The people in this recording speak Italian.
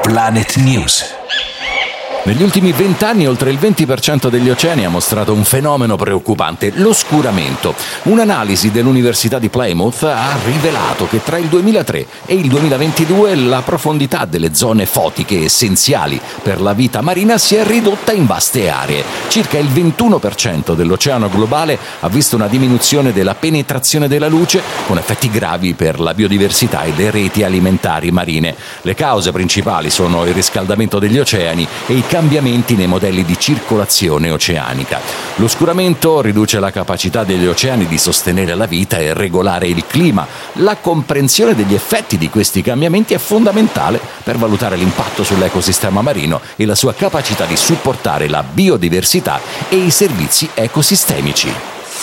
Planet News. Negli ultimi 20 anni oltre il 20% degli oceani ha mostrato un fenomeno preoccupante, l'oscuramento. Un'analisi dell'Università di Plymouth ha rivelato che tra il 2003 e il 2022 la profondità delle zone fotiche essenziali per la vita marina si è ridotta in vaste aree. Circa il 21% dell'oceano globale ha visto una diminuzione della penetrazione della luce, con effetti gravi per la biodiversità e le reti alimentari marine. Le cause principali sono il riscaldamento degli oceani e i cambiamenti nei modelli di circolazione oceanica. L'oscuramento riduce la capacità degli oceani di sostenere la vita e regolare il clima. La comprensione degli effetti di questi cambiamenti è fondamentale per valutare l'impatto sull'ecosistema marino e la sua capacità di supportare la biodiversità e i servizi ecosistemici.